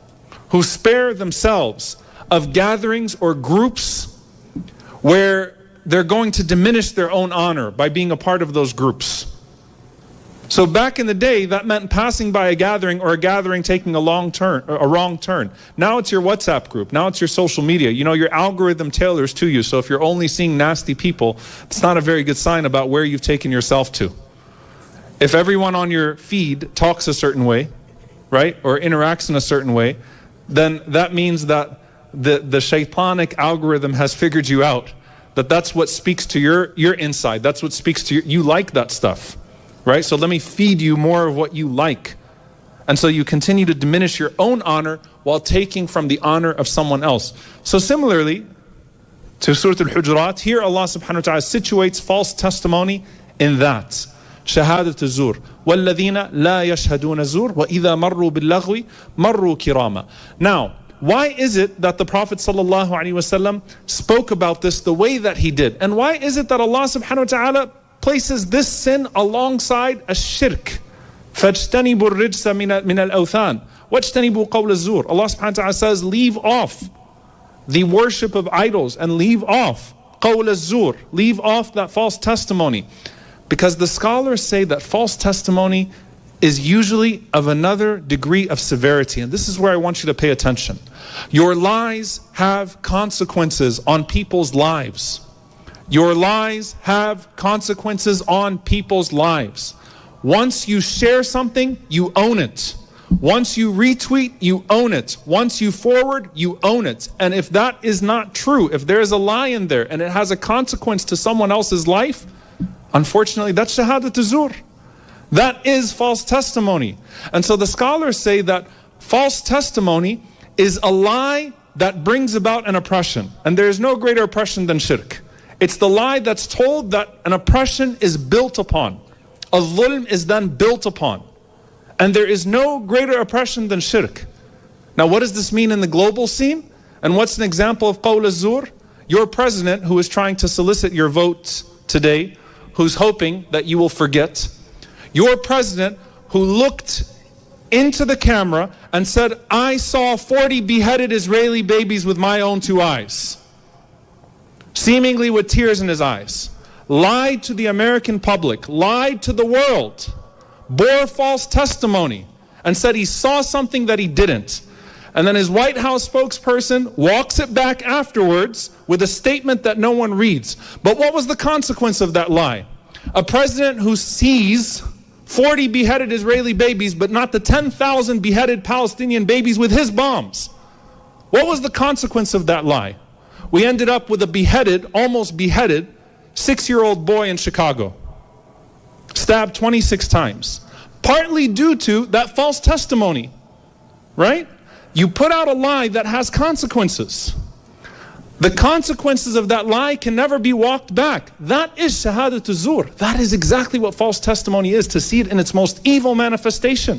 of gatherings or groups where they're going to diminish their own honor by being a part of those groups. So back in the day, that meant passing by a gathering or a gathering taking a wrong turn. Now it's your WhatsApp group. Now it's your social media. You know, your algorithm tailors to you. So if you're only seeing nasty people, it's not a very good sign about where you've taken yourself to. If everyone on your feed talks a certain way, right, or interacts in a certain way, then that means that the shaitanic algorithm has figured you out. That's what speaks to your inside. That's what speaks to you like that stuff, right? So let me feed you more of what you like. And so you continue to diminish your own honor while taking from the honor of someone else. So similarly to Surah Al-Hujurat, here Allah subhanahu wa ta'ala situates false testimony in that. شهادة الزور والذين لا يشهدون الزور وإذا مروا باللغو مروا كراما. Now, why is it that the Prophet ﷺ spoke about this the way that he did? And why is it that Allah subhanahu wa ta'ala places this sin alongside a shirk? فَاجْتَنِبُوا الرِّجْسَ مِنَ الْأَوْثَانِ وَاجْتَنِبُوا قَوْلَ الزُّورِ. Allah subhanahu wa ta'ala says, leave off the worship of idols and leave off قَوْلَ الزُّورِ, leave off that false testimony. Because the scholars say that false testimony is usually of another degree of severity. And this is where I want you to pay attention. Your lies have consequences on people's lives. Your lies have consequences on people's lives. Once you share something, you own it. Once you retweet, you own it. Once you forward, you own it. And if that is not true, if there is a lie in there and it has a consequence to someone else's life, unfortunately, that's shahadat az-zur. That is false testimony. And so the scholars say that false testimony is a lie that brings about an oppression. And there is no greater oppression than shirk. It's the lie that's told that an oppression is built upon. A dhulm is then built upon. And there is no greater oppression than shirk. Now what does this mean in the global scene? And what's an example of qawl az-zur? Your president, who is trying to solicit your votes today, who's hoping that you will forget. Your president who looked into the camera and said, I saw 40 beheaded Israeli babies with my own 2 eyes. Seemingly with tears in his eyes. Lied to the American public, lied to the world, bore false testimony, and said he saw something that he didn't. And then his White House spokesperson walks it back afterwards with a statement that no one reads. But what was the consequence of that lie? A president who sees 40 beheaded Israeli babies, but not the 10,000 beheaded Palestinian babies with his bombs. What was the consequence of that lie? We ended up with a beheaded, almost beheaded, 6-year-old boy in Chicago. Stabbed 26 times. Partly due to that false testimony. Right? You put out a lie that has consequences. The consequences of that lie can never be walked back. That is shahadat az-zur. That is exactly what false testimony is, to see it in its most evil manifestation.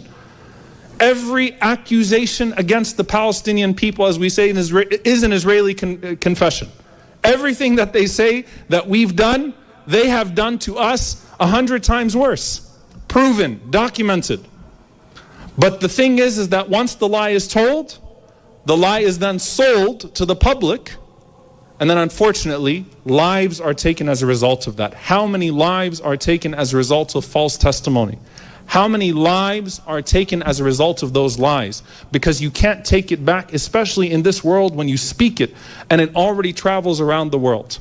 Every accusation against the Palestinian people, as we say, is an Israeli confession. Everything that they say that we've done, they have done to us 100 times worse. Proven, documented. But the thing is that once the lie is told, the lie is then sold to the public, and then unfortunately, lives are taken as a result of that. How many lives are taken as a result of false testimony? How many lives are taken as a result of those lies? Because you can't take it back, especially in this world when you speak it, and it already travels around the world.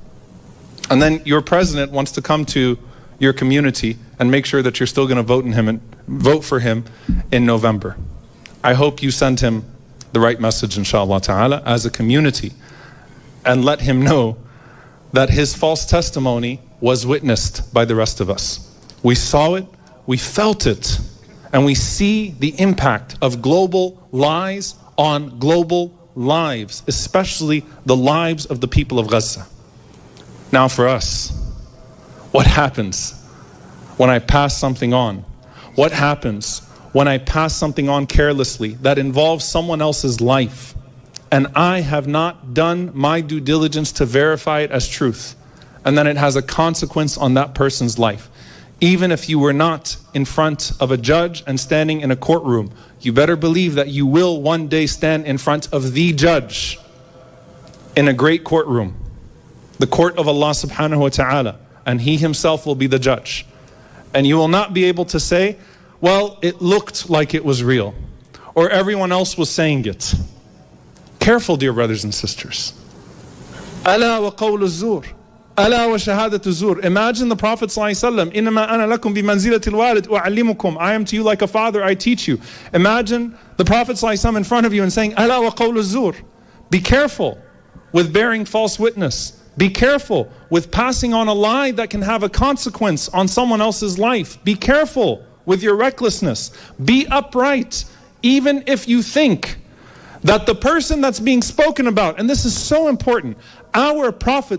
And then your president wants to come to your community and make sure that you're still going to vote for him in November. I hope you send him the right message, inshallah ta'ala, as a community, and let him know that his false testimony was witnessed by the rest of us. We saw it, we felt it, and we see the impact of global lies on global lives, especially the lives of the people of Gaza. Now for us, what happens when I pass something on? What happens when I pass something on carelessly that involves someone else's life, and I have not done my due diligence to verify it as truth, and then it has a consequence on that person's life? Even if you were not in front of a judge and standing in a courtroom, you better believe that you will one day stand in front of the judge in a great courtroom, the court of Allah subhanahu wa ta'ala, and He Himself will be the judge. And you will not be able to say, well, it looked like it was real, or everyone else was saying it. Careful, dear brothers and sisters. Ala wa qawl az-zur. ألا وشهادة الزور. Imagine the Prophet ﷺ, إنما أنا لكم بمنزلة الوالد أعلمكم. I am to you like a father, I teach you. Imagine the Prophet ﷺ in front of you and saying, ألا وقول الزور. Be careful with bearing false witness. Be careful with passing on a lie that can have a consequence on someone else's life. Be careful with your recklessness. Be upright, even if you think that the person that's being spoken about, and this is so important, our Prophet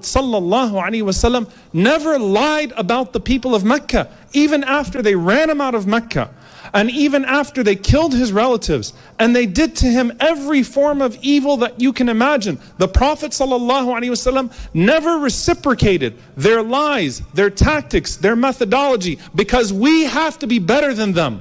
ﷺ never lied about the people of Mecca, even after they ran him out of Mecca, and even after they killed his relatives, and they did to him every form of evil that you can imagine. The Prophet ﷺ never reciprocated their lies, their tactics, their methodology, because we have to be better than them.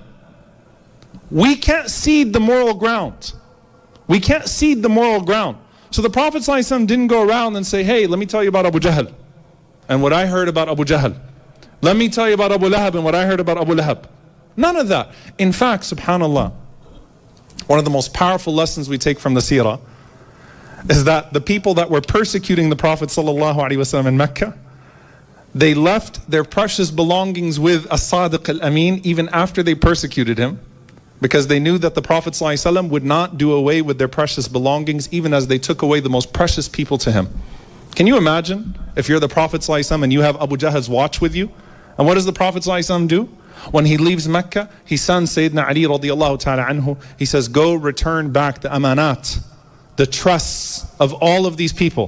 We can't cede the moral ground. We can't cede the moral ground. So the Prophet ﷺ didn't go around and say, hey, let me tell you about Abu Jahl and what I heard about Abu Jahl. Let me tell you about Abu Lahab and what I heard about Abu Lahab. None of that. In fact, subhanAllah, one of the most powerful lessons we take from the seerah is that the people that were persecuting the Prophet ﷺ in Mecca, they left their precious belongings with As-Sadiq al-Amin even after they persecuted him, because they knew that the Prophet ﷺ would not do away with their precious belongings even as they took away the most precious people to him. Can you imagine if you're the Prophet ﷺ and you have Abu Jahl's watch with you? And what does the Prophet ﷺ do? When he leaves Mecca, he sends Sayyidina Ali radiallahu ta'ala anhu, he says, go return back the amanat, the trusts of all of these people.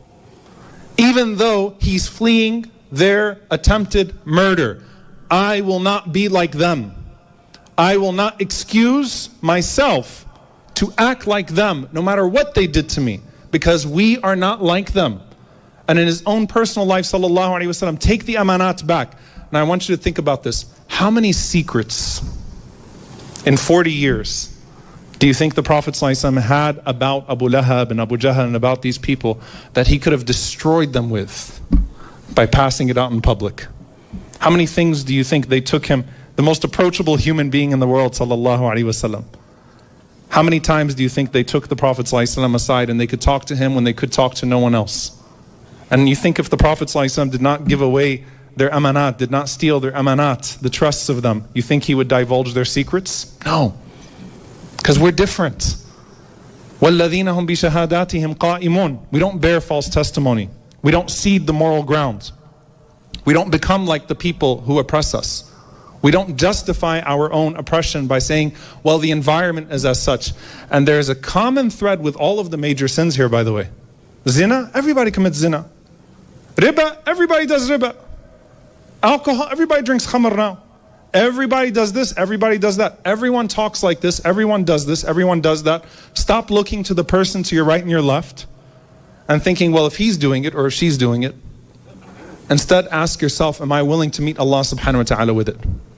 Even though he's fleeing their attempted murder, I will not be like them. I will not excuse myself to act like them, no matter what they did to me, because we are not like them. And in his own personal life, sallallahu alaihi wasallam, take the amanat back. Now I want you to think about this. How many secrets in 40 years do you think the Prophet ﷺ had about Abu Lahab and Abu Jahl and about these people that he could have destroyed them with by passing it out in public? How many things do you think they took him, the most approachable human being in the world, sallallahu alaihi wasallam? How many times do you think they took the Prophet ﷺ aside and they could talk to him when they could talk to no one else? And you think if the Prophet ﷺ did not give away their amanat, did not steal their amanat, the trusts of them, you think he would divulge their secrets? No. Because we're different. وَالَّذِينَ هُمْ بِشَهَادَاتِهِمْ قَائِمُونَ. We don't bear false testimony. We don't cede the moral ground. We don't become like the people who oppress us. We don't justify our own oppression by saying, well, the environment is as such. And there's a common thread with all of the major sins here, by the way. Zina, everybody commits zina. Riba, everybody does riba. Alcohol, everybody drinks khamr now. Everybody does this, everybody does that. Everyone talks like this, everyone does this, everyone does that. Stop looking to the person to your right and your left and thinking, well, if he's doing it or if she's doing it. Instead, ask yourself, am I willing to meet Allah subhanahu wa ta'ala with it?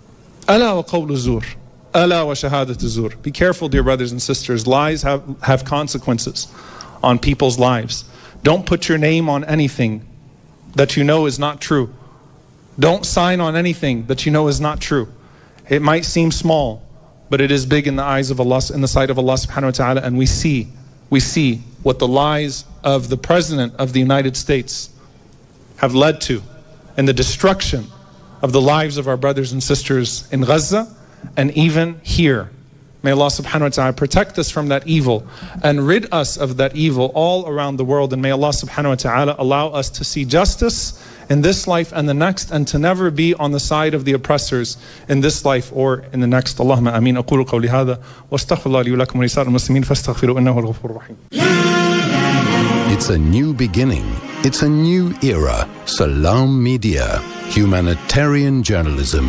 Ala wa qawlu zur. Ala wa shahadat zur. Be careful, dear brothers and sisters. Lies have consequences on people's lives. Don't put your name on anything that you know is not true. Don't sign on anything that you know is not true. It might seem small, but it is big in the eyes of Allah, in the sight of Allah subhanahu wa ta'ala, and we see what the lies of the President of the United States have led to in the destruction of the lives of our brothers and sisters in Gaza and even here. May Allah subhanahu wa ta'ala protect us from that evil and rid us of that evil all around the world. And may Allah subhanahu wa ta'ala allow us to see justice in this life and the next, and to never be on the side of the oppressors in this life or in the next. Allahumma ameen. Aqulu qawli hadha wa astaghfirullah li wa lakum wa li sa'iril muslimin fastaghfiruhu innahu huwal ghafurur rahim. It's a new beginning. It's a new era. Salam Media, humanitarian journalism.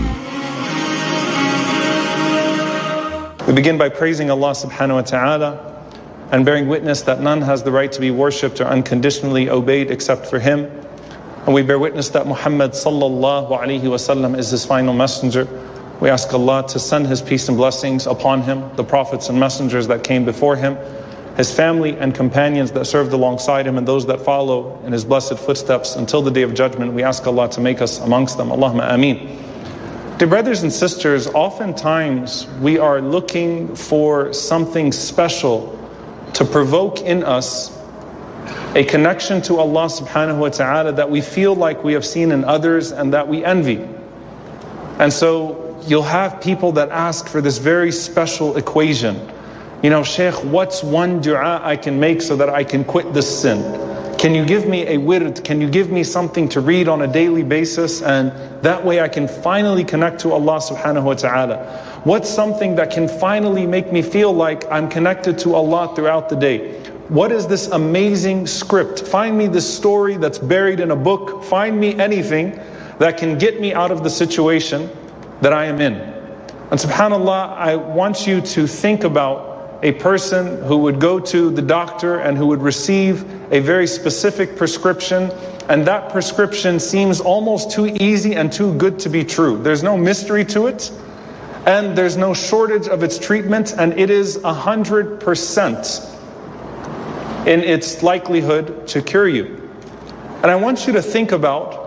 We begin by praising Allah subhanahu wa ta'ala and bearing witness that none has the right to be worshipped or unconditionally obeyed except for Him. And we bear witness that Muhammad sallallahu alaihi wasallam is His final messenger. We ask Allah to send His peace and blessings upon him, the prophets and messengers that came before him, his family and companions that served alongside him, and those that follow in his blessed footsteps until the day of judgment. We ask Allah to make us amongst them. Allahumma ameen. Dear brothers and sisters, oftentimes we are looking for something special to provoke in us a connection to Allah subhanahu wa ta'ala that we feel like we have seen in others and that we envy. And so you'll have people that ask for this very special equation. You know, Shaykh, what's one dua I can make so that I can quit this sin? Can you give me a wird? Can you give me something to read on a daily basis? And that way I can finally connect to Allah subhanahu wa ta'ala. What's something that can finally make me feel like I'm connected to Allah throughout the day? What is this amazing script? Find me this story that's buried in a book. Find me anything that can get me out of the situation that I am in. And subhanAllah, I want you to think about a person who would go to the doctor and who would receive a very specific prescription, and that prescription seems almost too easy and too good to be true. There's no mystery to it, and there's no shortage of its treatment, and it is 100% in its likelihood to cure you. And I want you to think about